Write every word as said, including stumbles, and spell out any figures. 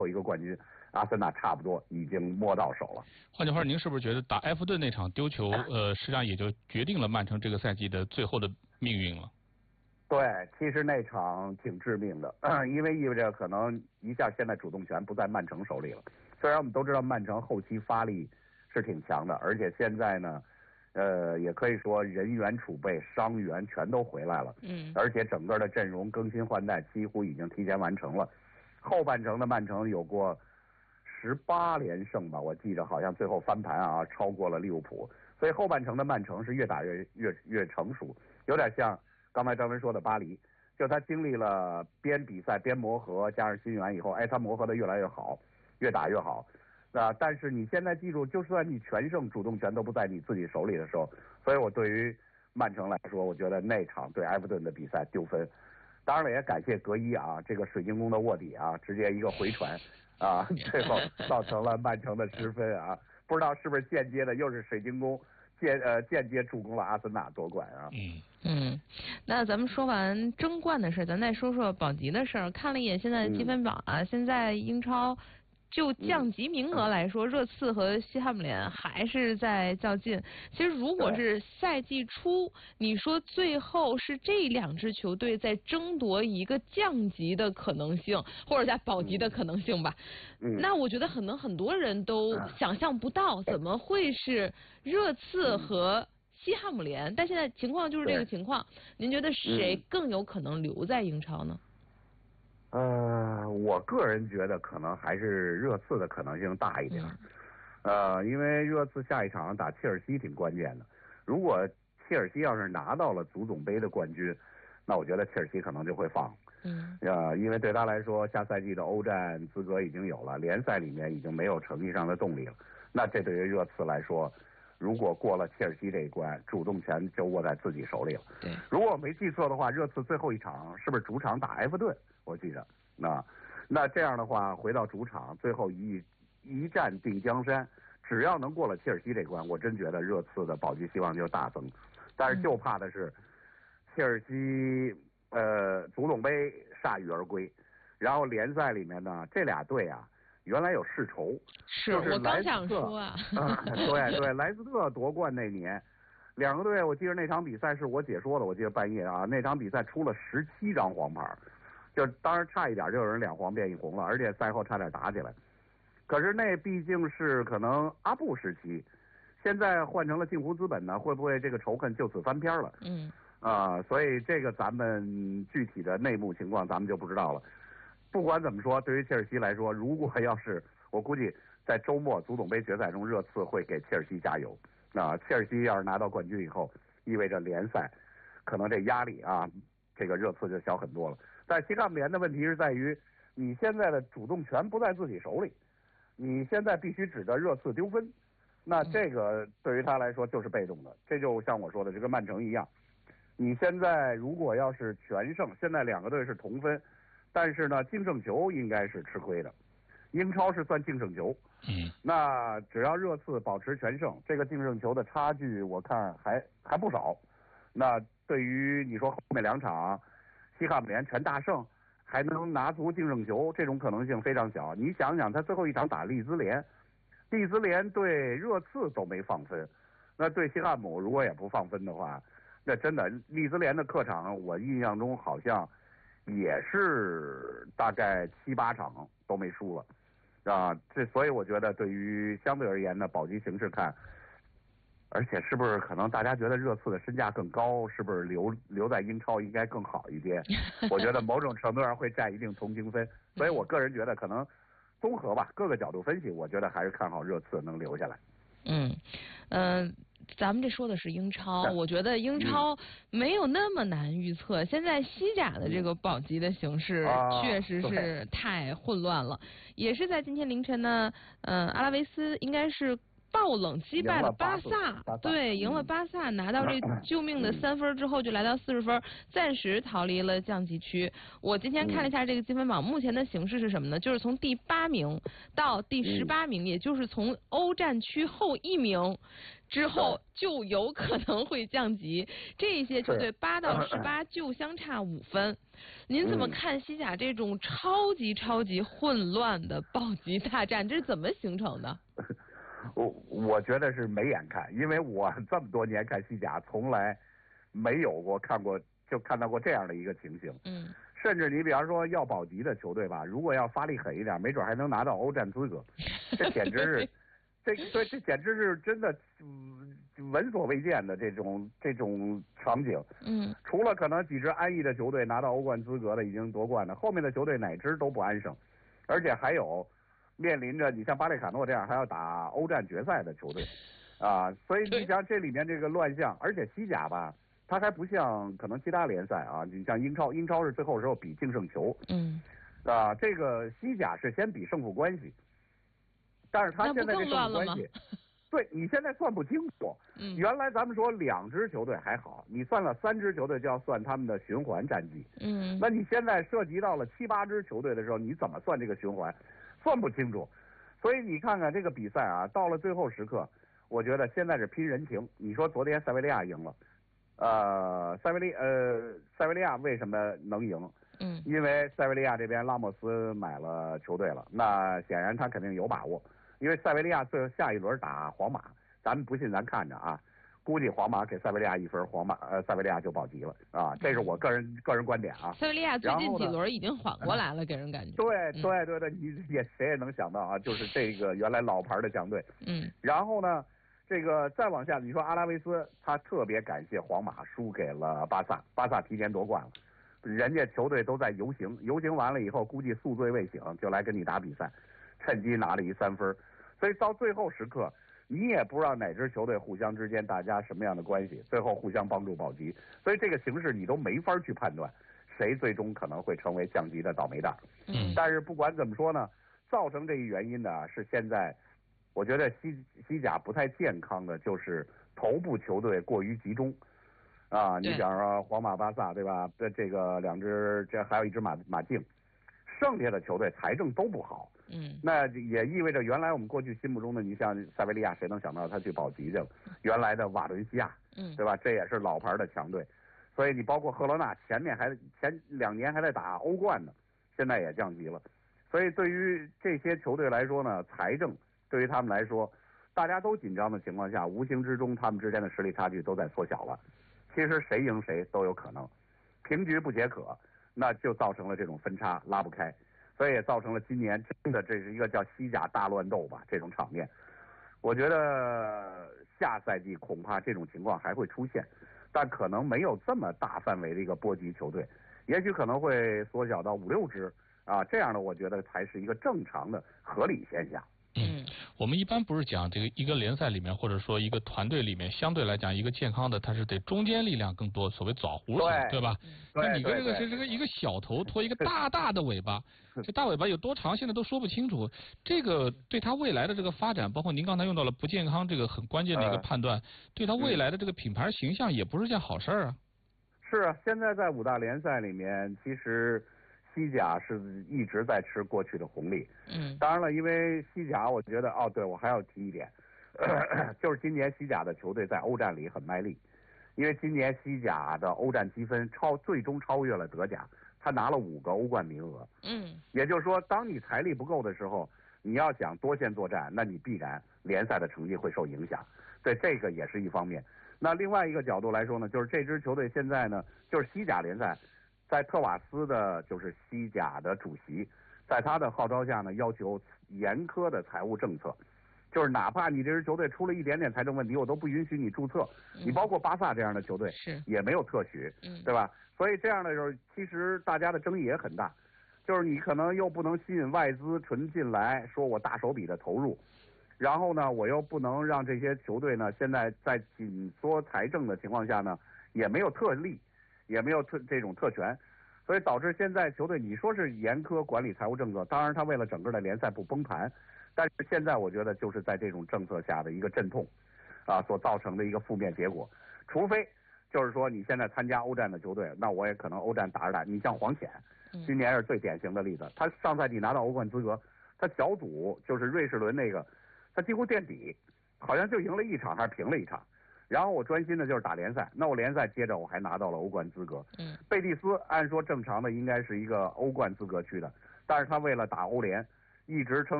后一个冠军，阿森纳差不多已经摸到手了。 换句话说，您是不是觉得打埃弗顿那场丢球，呃，实际上也就决定了曼城这个赛季的最后的命运了？ 对，其实那场挺致命的，因为意味着可能一下现在主动权不在曼城手里了。虽然我们都知道曼城后期发力是挺强的，而且现在呢，呃，也可以说人员储备、伤员全都回来了， 嗯， 而且整个的阵容更新换代几乎已经提前完成了。后半程的曼城有过十八连胜吧，我记着好像最后翻盘啊，超过了利物浦。所以后半程的曼城是越打越越越成熟，有点像刚才张文说的巴黎，就他经历了边比赛边磨合，加上新援以后，哎，他磨合的越来越好，越打越好。啊，但是你现在记住，就算你全胜，主动权都不在你自己手里的时候，所以我对于曼城来说，我觉得那场对埃弗顿的比赛丢分。当然了，也感谢格伊啊，这个水晶宫的卧底啊，直接一个回传啊，最后造成了曼城的失分啊。不知道是不是间接的，又是水晶宫间呃间接助攻了阿森纳夺冠啊。 嗯嗯，那咱们说完争冠的事，咱再说说保级的事儿。看了一眼现在的积分榜啊，嗯、现在英超就降级名额来说，嗯、热刺和西汉姆联还是在较劲。其实如果是赛季初，你说最后是这两支球队在争夺一个降级的可能性，或者在保级的可能性吧，嗯、那我觉得可能很多人都想象不到，怎么会是热刺和西汉姆联？但现在情况就是这个情况，您觉得谁更有可能留在英超呢？ 呃，我个人觉得可能还是热刺的可能性大一点，嗯、呃，因为热刺下一场打切尔西挺关键的。如果切尔西要是拿到了足总杯的冠军，那我觉得切尔西可能就会放。 嗯， 呃，因为对他来说，下赛季的欧战资格已经有了，联赛里面已经没有成绩上的动力了。那这对于热刺来说，如果过了切尔西这一关，主动权就握在自己手里了。 对， 如果我没记错的话，热刺最后一场是不是主场打埃弗顿？我记着，那那这样的话，回到主场，最后一一战定江山。只要能过了切尔西这关，我真觉得热刺的保级希望就大增。但是就怕的是，嗯、切尔西呃足总杯铩羽而归，然后联赛里面呢，这俩队啊，原来有世仇。 是， 就是我刚想说啊。 啊对对，莱斯特夺冠那年。两个队，我记得那场比赛是我解说的，我记得半夜啊，那场比赛出了十七张黄牌，就当然差一点就有人两黄变一红了，而且赛后差点打起来。可是那毕竟是可能阿布时期，现在换成了镜湖资本呢，会不会这个仇恨就此翻篇了？ 嗯啊、呃，所以这个咱们具体的内幕情况咱们就不知道了。不管怎么说，对于切尔西来说，如果要是我估计在周末足总杯决赛中，热刺会给切尔西加油。啊，切尔西要是拿到冠军以后，意味着联赛可能这压力啊，这个热刺就小很多了。但西汉姆联的问题是在于，你现在的主动权不在自己手里，你现在必须指着热刺丢分，那这个对于他来说就是被动的。这就像我说的，就跟曼城一样，你现在如果要是全胜，现在两个队是同分，但是呢，净胜球应该是吃亏的。英超是算净胜球， 嗯， 那只要热刺保持全胜，这个净胜球的差距我看还还不少。那对于你说后面两场西汉姆联全大胜，还能拿足净胜球，这种可能性非常小。你想想，他最后一场打利兹联，利兹联对热刺都没放分，那对西汉姆如果也不放分的话，那真的利兹联的客场，我印象中好像也是大概七八场都没输了。啊，这所以我觉得对于相对而言呢，保级形势看，而且是不是可能大家觉得热刺的身价更高，是不是留留在英超应该更好一点？我觉得某种程度上会占一定同情分，所以我个人觉得可能综合吧，各个角度分析，我觉得还是看好热刺能留下来。 嗯，嗯、呃，咱们这说的是英超，我觉得英超没有那么难预测。嗯、现在西甲的这个保级的形势确实是太混乱了，啊、也是在今天凌晨呢，嗯、呃，阿拉维斯应该是爆冷击败了巴萨， 巴萨对，赢了巴萨，拿到这救命的三分之后，就来到四十分，暂时逃离了降级区。我今天看了一下这个积分榜，目前的形势是什么呢？就是从第八名到第十八名，也就是从欧战区后一名之后就有可能会降级。这些球队八到十八就相差五分。您怎么看西甲这种超级超级混乱的保级大战？这是怎么形成的？ 我我觉得是没眼看，因为我这么多年看西甲，从来没有过看过就看到过这样的一个情形。 嗯， 甚至你比方说要保级的球队吧，如果要发力狠一点，没准还能拿到欧战资格。这简直是，这对这简直是真的、嗯、闻所未见的这种这种场景。 嗯， 除了可能几支安逸的球队拿到欧冠资格的已经夺冠了，后面的球队哪支都不安生，而且还有面临着你像巴列卡诺这样还要打欧战决赛的球队，啊，所以你想这里面这个乱象，而且西甲吧，它还不像可能其他联赛啊，你像英超，英超是最后时候比净胜球， 嗯， 啊，这个西甲是先比胜负关系，但是他现在这胜负关系，对你现在算不清楚。 嗯， 原来咱们说两支球队还好，你算了三支球队就要算他们的循环战绩。 嗯， 那你现在涉及到了七八支球队的时候，你怎么算这个循环？算不清楚。所以你看看这个比赛啊，到了最后时刻，我觉得现在是拼人情。你说昨天塞维利亚赢了，呃，塞维利呃塞维利亚为什么能赢？ 嗯， 因为塞维利亚这边拉莫斯买了球队了，那显然他肯定有把握。因为塞维利亚最后下一轮打皇马，咱们不信咱看着啊，估计皇马给塞维利亚一分，皇马呃塞维利亚就保级了啊，这是我个人个人观点啊。 塞维利亚最近几轮已经缓过来了，给人感觉。 对对对对，你也谁也能想到啊，就是这个原来老牌的强队。 嗯。 然后呢，这个再往下，你说阿拉维斯，他特别感谢皇马输给了巴萨，巴萨提前夺冠了，人家球队都在游行，游行完了以后，估计宿醉未醒，就来跟你打比赛，趁机拿了一三分。所以到最后时刻，你也不知道哪支球队互相之间大家什么样的关系，最后互相帮助保级，所以这个形势你都没法去判断谁最终可能会成为降级的倒霉蛋。 嗯， 但是不管怎么说呢，造成这一原因呢是现在，我觉得西西甲不太健康的就是头部球队过于集中，啊，你比方说皇马、巴萨对吧？这这个两支，这还有一支马马竞，剩下的球队财政都不好。 嗯， 那也意味着原来我们过去心目中的，你像塞维利亚，谁能想到他去保级去了？原来的瓦伦西亚， 嗯， 对吧？这也是老牌的强队，所以你包括赫罗纳前面还前两年还在打欧冠呢，现在也降级了。所以对于这些球队来说呢，财政对于他们来说，大家都紧张的情况下，无形之中他们之间的实力差距都在缩小了。其实谁赢谁都有可能，平局不解渴，那就造成了这种分差拉不开。所以也造成了今年真的这是一个叫西甲大乱斗吧，这种场面。我觉得下赛季恐怕这种情况还会出现，但可能没有这么大范围的一个波及球队，也许可能会缩小到五六支啊，这样的我觉得才是一个正常的合理现象。 嗯，我们一般不是讲这个一个联赛里面，或者说一个团队里面，相对来讲一个健康的，它是得中间力量更多，所谓枣核型，对吧？ 对那你跟这个是这个一个小头拖一个大大的尾巴，这大尾巴有多长，现在都说不清楚。这个对他未来的这个发展，包括您刚才用到了不健康这个很关键的一个判断，对他未来的这个品牌形象也不是件好事儿啊。 是啊，现在在五大联赛里面，其实西甲是一直在吃过去的红利。 嗯， 当然了，因为西甲，我觉得哦，对，我还要提一点，呃、就是今年西甲的球队在欧战里很卖力，因为今年西甲的欧战积分超最终超越了德甲，他拿了五个欧冠名额。 嗯， 也就是说，当你财力不够的时候，你要想多线作战，那你必然联赛的成绩会受影响。对，这个也是一方面。那另外一个角度来说呢，就是这支球队现在呢，就是西甲联赛。在特瓦斯的，就是西甲的主席，在他的号召下呢，要求严苛的财务政策，就是哪怕你这支球队出了一点点财政问题，我都不允许你注册。 嗯、 你包括巴萨这样的球队， 是也没有特许， 嗯、 对吧？所以这样的时候，其实大家的争议也很大，就是你可能又不能吸引外资纯进来，说我大手笔的投入，然后呢，我又不能让这些球队呢，现在在紧缩财政的情况下呢，也没有特例。也没有特这种特权， 所以导致现在球队你说是严苛管理财务政策，当然他为了整个的联赛不崩盘，但是现在我觉得就是在这种政策下的一个阵痛，啊所造成的一个负面结果。除非就是说你现在参加欧战的球队，那我也可能欧战打着打，你像黄潜，今年是最典型的例子，他上赛季拿到欧冠资格，他小组就是瑞士轮那个，他几乎垫底，好像就赢了一场还是平了一场。然后我专心的就是打联赛，那我联赛接着我还拿到了欧冠资格。 嗯， 贝蒂斯按说正常的应该是一个欧冠资格区的，但是他为了打欧联，一直撑